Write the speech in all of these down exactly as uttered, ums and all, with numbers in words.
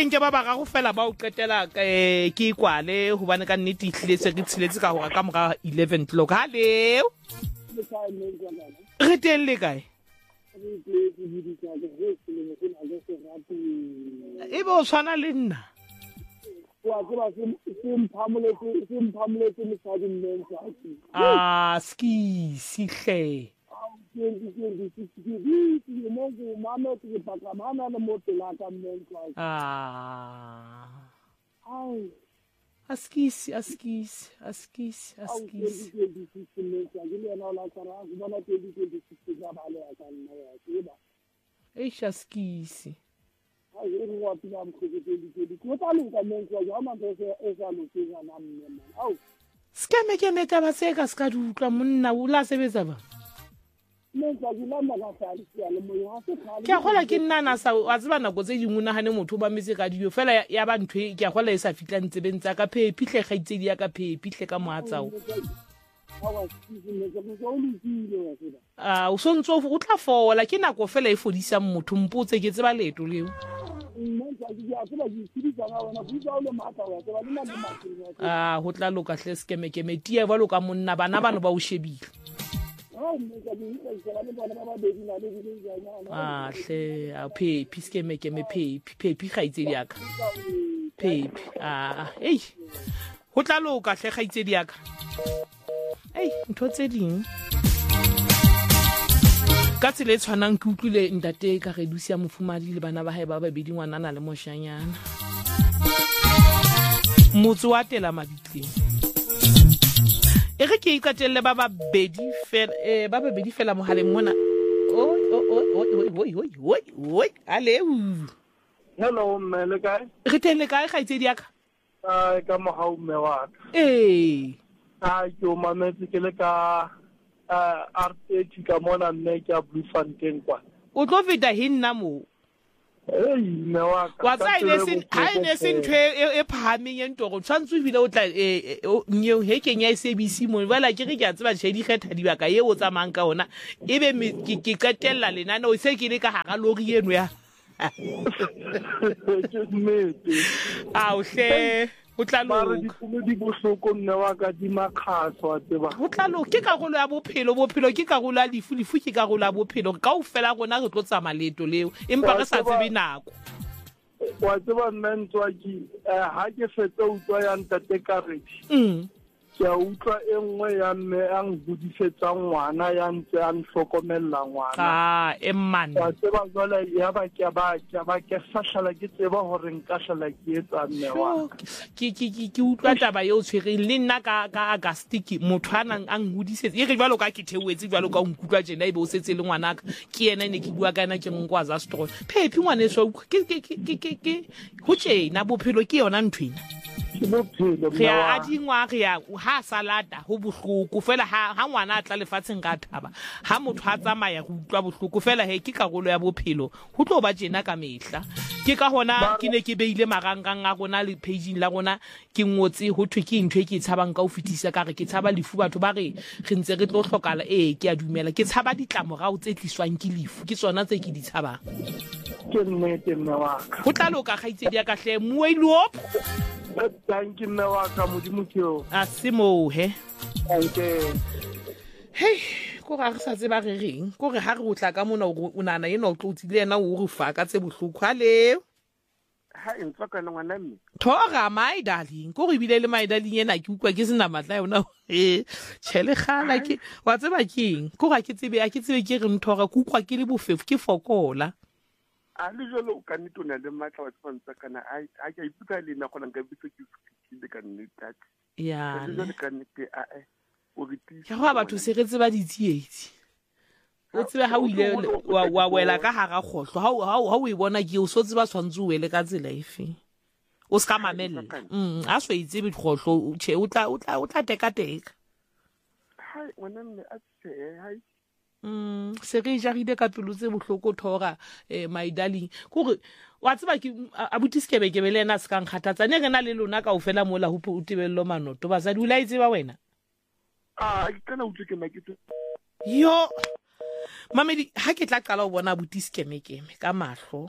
nke ba ba ga go fela ba o qetela ke ke kwale go bane ka nnete itlhiletse re tshiletse ka gore ka mora eleven o'clock hallo re teng le kae e be o tshwana le nna ah skisi hle ah askisi askisi askisi askisi eish askisi skeme ke meta ba se ka ska dutla monna o la sebetsa ba ke a gola ke nna na sa a tseba nako tse dingwe na hane motho ba metse ka dio fela ya ba ntwe ke a gola e sa fitla ntse bentsa ka phephi hle ga itsedi ya ka phephi hle ka mohatsao ah o sontso o tla fola ke nako fela e fodisa motho mpotse ke tseba leto leo ah ho tla loka hle skeme ke metia ba loka monna bana bana ba o shebile ah hle a phephi skeme ke me phephi phephi ga itsedi ya ka phephi ah ei ho tla loka hle ga itsedi ya ka ei ntho tse ding ka tsile tshwanang ke utlwile ntate ka re dusia mofumadi le bana ba hae ba babedi ngwanana le moshanyana motse wa tela mabitleng e re ke ikatelle ba babedi fela eh ba babedi fela mohaleng mona oi oi oi oi oi oi oi ale hello mme le kae re teng le kae ga itsedi ya ka ah ka mohau mme wa eh ah ke o mametse ke le ka Uh, R thirty ka mona nne ke a Bloemfontein kwa o tlo feta hinna mo ei mme wa ka wa tsa ile sin ha ine sin thwe e phahameng ento go tshwantse bile o tla e nye he ke nya S A B C mo bala ke re ke a tseba tshedi kgetha di baka ye o tsamang ka ona ebe ke qetella lenana o se ke le ka hara lori eno ya ke mmete a o hle o tla lo di bohloko nne wa ka di makgaso a tseba o tla lo ke ka go ya bophelo bophelo ke ka go la difu difu ke ka go la bophelo ka o fela gona re tlo tsama leto leo empa re sa tsebe nako wa tseba nna ntwa ki ha ke fetsa utlwa ya ntate karedi mm ke a utlwa e nngwe ya mme ang budisetsa ngwana ya ntse a nhlokomella ngwana ah emman wa tseba jwale ya ba ke ba ke ba ke sashala ke tseba hore nka shala ke etsa mme wa ke ke ke ke utlwa taba yo tshwere le nna ka ka agastiki motho ana ang budisetsa e re jwalo ka ke thewetse jwalo ka o nkutlwa jena ibe o setse le ngwana ka ke yena ne ke bua kana ke ngwaza story phephi ngwane so ke ke ke ke ho tjena bophelo ke yona nthwena re a dingwa re ya ha salata ho bohloko fela ha ha ngwana a tla lefatsheng ka thaba ha motho a tsamaya go utlwa bohloko fela he ke karolo ya bophelo ho tlo ba jena ka mehla ke ka hona ke ne ke beile marangang a rona le page la rona ke ngotse ho thwe ke ntwe ke tshabang ka o fitisa ka re ke tshaba lefu batho ba re re ntse re tlo hlokala eh ke a dumela ke tshaba ditlamorao tse tliswang ke lefu ke tsona tse ke di tshabang ke nnete mme wa ka ho tla loka ga itsedi ya ka hle muelop thank you mme wa ka modimo ke o a se mo he thank you hey go ga re sa tseba re reng go re ha re o tla ka mona o nana ena o tlotsile yena o re fa ka tse bohloko hale ha ntse ka ngwana mme thoga my darling go re bile le my darling ena ke ukwa ke sena matla yona eh tshele gala ke wa tseba keng go ga ke tsebe a ke tsebe ke re nthoga ke ukwa ke le bofefu ke fokola a le jolo ka nitona le matla wa tsantsa kana a a ka iputa le na go nka bitso ke ke ka nnete ya le jolo ka nnete a e o riti ke go batho se re tseba ditsietsi o tsebe ha o ile wa wa wela ka hara khotlo ha ha ha o e bona ke o so tseba tshwantse o wele ka tsela efe o ska mamella mm a so itse bikhotlo che o tla o tla o tla teka teka hai wena mme a tse hai mm se re jarile ka pelo tse bohloko thora eh my darling gore wa tseba ke abuti skebe ke bele na ska nkgathatsa ne rena le lona ka o fela mola ho o tebello manoto ba sa di ula itse ba wena ah ke kana utse ke maketse yo mamedi ha ke tla qala o bona abuti skeme keme ka mahlo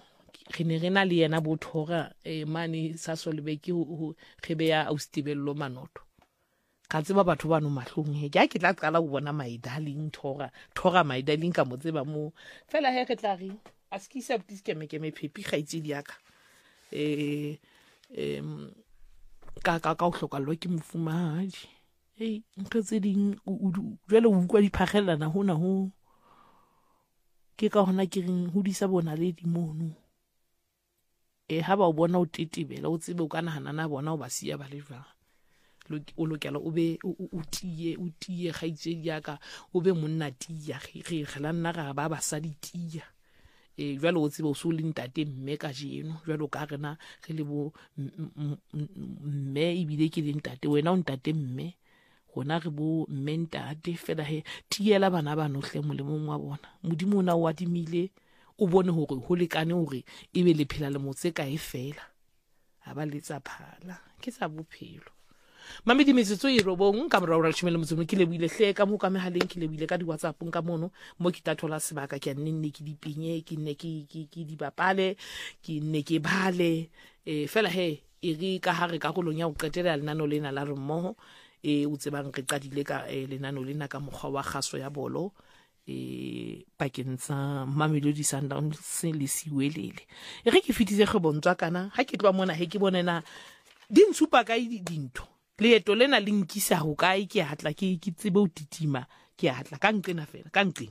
re ne re na le yena bothora eh mane sa Solibeke ho ge be ya Austibello Manoto ka tseba batho ba no mahlong he ja ke tla qala go bona my darling thora thora my darling ka mo tseba mo fela he re tla re a skisa btiske me ke me phepi ga itse diaka eh em ka ka ka o hloka lo ke mofumadi hey ntho tse ding jwale o ukwa diphagelana hona ho ke ka hona ke reng ho di sa bona le di mono e ha ba o bona o tetebela o tsebe o kana hana na bona o ba sia ba le jwang o lokela o be o tiye o tiye ga itse diaka o be monna tiya ge ge la nna ga ba ba sa di tiya e jwale o tsebe o so le ntate mme ka jeno jwale o ka rena ge le bo mme e bile ke le ntate wena o ntate mme gona re bo mentate fela he tiela bana ba nohle molemong wa bona modimo ona o adimile o bone hore ho lekane hore e be le phela le motse ka e fela ha ba letsa phala ke sa bophelo mami di metsetso e robong ka mora ora tshimele motse ke le buile hle ka mo ka mehaleng ke le buile ka di WhatsApp ka mono mo ke tathola sebaka ke nne nne ke dipinye ke nne ke ke di bapale ke nne ke bale e fela he e re ka ha re ka golong ya o qetela lenano lena la re mmoho e o tsebang re qadile ka lenano lena ka mokgwa wa kgaso ya bolo e pakeng tsa Mamelodi Sundowns le Siwelele e re ke fitise ge bontswa kana ha ke tloa mona he ke bonena di ntsupa ka dintho leeto lena le nkisa ho kae ke hatla ke ke tsebe o titima ke hatla ka nqena fela ka nqena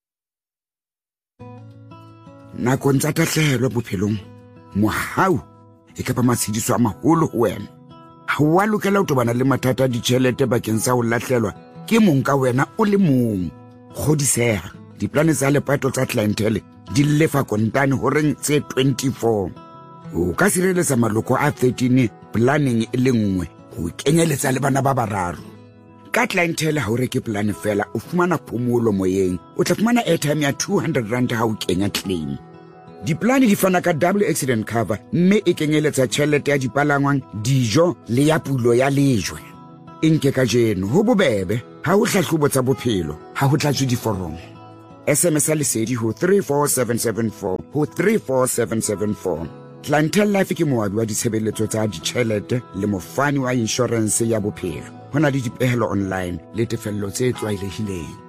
nako ntsa tahlehelo bophelong mohau e ka ba matshidiso a maholo ho wena ha wa lokela o tobana le mathata a ditjhelete bakeng sa ho lahlelwa ke mong ka wena o le mong kgodisega diplane tsa lepato tsa clientele di lefa kontane ho reng tse twenty-four o ka sireletsa maloko a thirteen planning e le nngwe ho kenyeletsa le bana ba bararo ka clientele ha o reke plane fela o fumana phomolo moyeng o tla fumana airtime ya two hundred rand ha o kenya claim diplane di fana ka double accident cover mme e kenyeletsa tjhelete ya dipalangwang dijo le ya pulo ya lejwe inke ka jeno ho bobebe ha o hlahlobo tsa bophelo ha ho tlatswe diforomo S M S lesedi ho three four seven seven four ho three four seven seven four Clientele Life ke moabi wa ditshebeletso tsa ditjhelete le mofani wa insurance ya bophelo hona le dipehelo online le tefello tse tlwaelehileng